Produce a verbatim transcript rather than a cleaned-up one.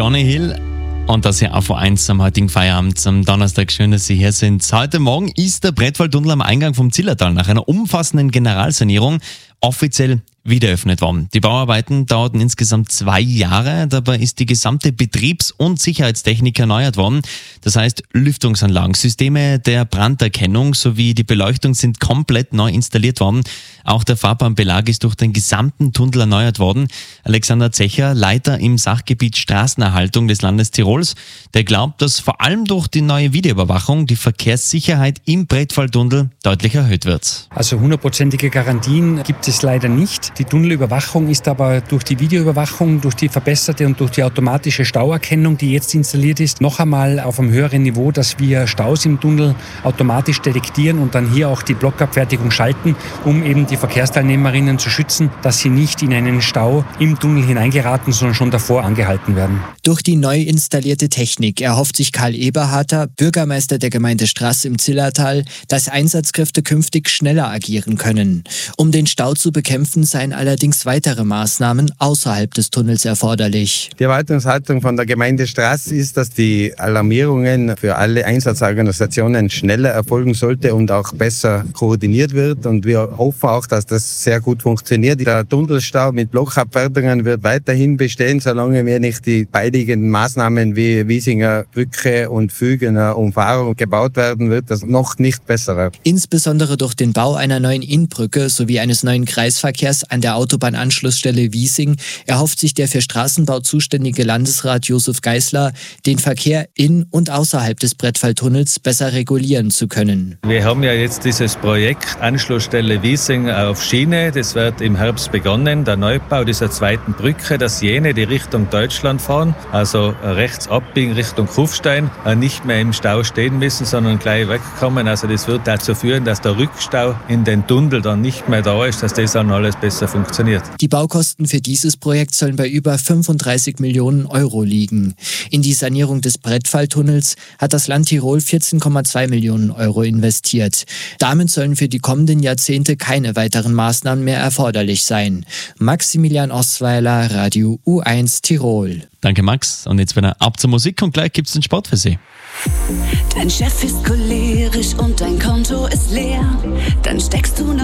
Johnny Hill. Und das hier auch vor eins am heutigen Feierabend, am Donnerstag. Schön, dass Sie hier sind. Heute Morgen ist der Brettwaldtunnel am Eingang vom Zillertal nach einer umfassenden Generalsanierung offiziell wiedereröffnet worden. Die Bauarbeiten dauerten insgesamt zwei Jahre. Dabei ist die gesamte Betriebs- und Sicherheitstechnik erneuert worden. Das heißt, Lüftungsanlagen, Systeme der Branderkennung sowie die Beleuchtung sind komplett neu installiert worden. Auch der Fahrbahnbelag ist durch den gesamten Tunnel erneuert worden. Alexander Zecher, Leiter im Sachgebiet Straßenerhaltung des Landes Tirols, der glaubt, dass vor allem durch die neue Videoüberwachung die Verkehrssicherheit im Brettwaldtunnel deutlich erhöht wird. Also hundertprozentige Garantien gibt es leider nicht. Die Tunnelüberwachung ist aber durch die Videoüberwachung, durch die verbesserte und durch die automatische Stauerkennung, die jetzt installiert ist, noch einmal auf einem höheren Niveau, dass wir Staus im Tunnel automatisch detektieren und dann hier auch die Blockabfertigung schalten, um eben die Verkehrsteilnehmerinnen zu schützen, dass sie nicht in einen Stau im Tunnel hineingeraten, sondern schon davor angehalten werden. Durch die neu installierte Technik erhofft sich Karl Eberharter, Bürgermeister der Gemeinde Straß im Zillertal, dass Einsatzkräfte künftig schneller agieren können. Um den Stau zu bekämpfen, seien allerdings weitere Maßnahmen außerhalb des Tunnels erforderlich. Die Erwartungshaltung von der Gemeinde Straß ist, dass die Alarmierungen für alle Einsatzorganisationen schneller erfolgen sollte und auch besser koordiniert wird. Und wir hoffen auch, dass das sehr gut funktioniert. Der Tunnelstau mit Blockabfertigungen wird weiterhin bestehen, solange wir nicht die beiden Maßnahmen wie Wiesinger Brücke und Fügener Umfahrung gebaut werden, wird das noch nicht besser. Insbesondere durch den Bau einer neuen Innbrücke sowie eines neuen Kreisverkehrs an der Autobahnanschlussstelle Wiesing erhofft sich der für Straßenbau zuständige Landesrat Josef Geisler, den Verkehr in und außerhalb des Brettwaldtunnels besser regulieren zu können. Wir haben ja jetzt dieses Projekt Anschlussstelle Wiesing auf Schiene. Das wird im Herbst begonnen, der Neubau dieser zweiten Brücke, dass jene, die Richtung Deutschland fahren, also rechts abbiegen Richtung Kufstein, nicht mehr im Stau stehen müssen, sondern gleich wegkommen. Also das wird dazu führen, dass der Rückstau in den Tunnel dann nicht mehr da ist, dass das dann alles besser funktioniert. Die Baukosten für dieses Projekt sollen bei über fünfunddreißig Millionen Euro liegen. In die Sanierung des Brettwaldtunnels hat das Land Tirol vierzehn Komma zwei Millionen Euro investiert. Damit sollen für die kommenden Jahrzehnte keine weiteren Maßnahmen mehr erforderlich sein. Maximilian Osweiler, Radio U eins Tirol. Danke Max. Und jetzt wieder ab zur Musik und gleich gibt's den Sport für Sie. Dein Chef ist cholerisch und dein Konto ist leer. Dann steckst du